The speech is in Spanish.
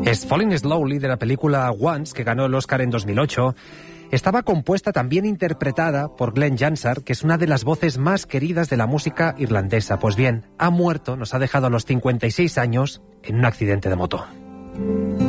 Es Falling Slowly, de la película Once, que ganó el Oscar en 2008. Estaba compuesta, también interpretada por Glenn Hansard, que es una de las voces más queridas de la música irlandesa. Pues bien, ha muerto, nos ha dejado a los 56 años en un accidente de moto.